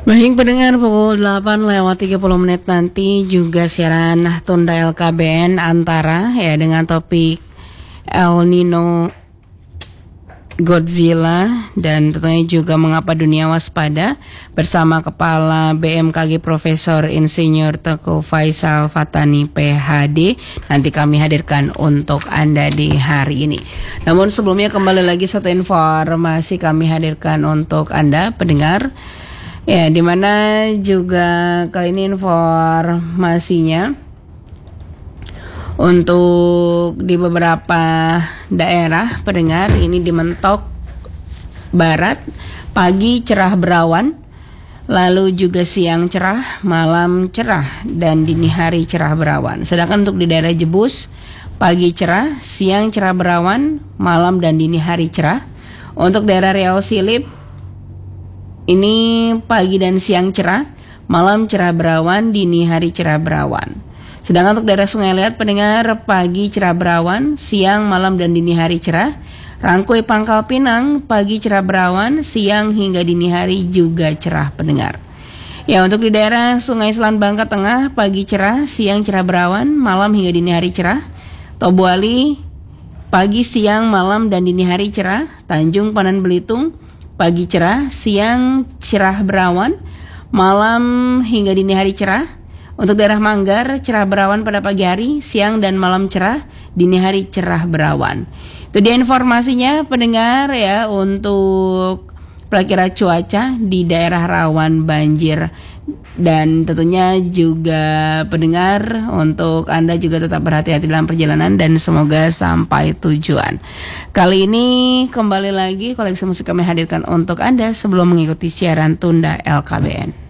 Baik pendengar, pukul 8 lewat 30 menit nanti juga siaran Tunda LKBN Antara ya dengan topik El Nino, Godzilla, dan tentunya juga mengapa dunia waspada bersama Kepala BMKG Profesor Insinyur Teguh Faisal Fatani PhD. Nanti kami hadirkan untuk Anda di hari ini. Namun sebelumnya kembali lagi satu informasi kami hadirkan untuk Anda pendengar. Ya, dimana juga kali ini informasinya untuk di beberapa daerah pendengar ini di Mentok Barat pagi cerah berawan, lalu juga siang cerah, malam cerah, dan dini hari cerah berawan. Sedangkan untuk di daerah Jebus pagi cerah, siang cerah berawan, malam dan dini hari cerah. Untuk daerah Riau Silip ini pagi dan siang cerah, malam cerah berawan, dini hari cerah berawan. Sedangkan untuk daerah Sungai Liat pendengar pagi cerah berawan, siang, malam dan dini hari cerah. Rangkui Pangkal Pinang pagi cerah berawan, siang hingga dini hari juga cerah pendengar. Ya, untuk di daerah Sungai Selan Bangka Tengah pagi cerah, siang cerah berawan, malam hingga dini hari cerah. Tobuali pagi, siang, malam dan dini hari cerah. Tanjung Panan Belitung pagi cerah, siang cerah berawan, malam hingga dini hari cerah. Untuk daerah Manggar cerah berawan pada pagi hari, siang dan malam cerah, dini hari cerah berawan. Itu dia informasinya pendengar ya untuk perakiraan cuaca di daerah rawan banjir. Dan tentunya juga pendengar untuk Anda juga tetap berhati-hati dalam perjalanan dan semoga sampai tujuan. Kali ini kembali lagi koleksi musik kami hadirkan untuk Anda sebelum mengikuti siaran Tunda LKBN.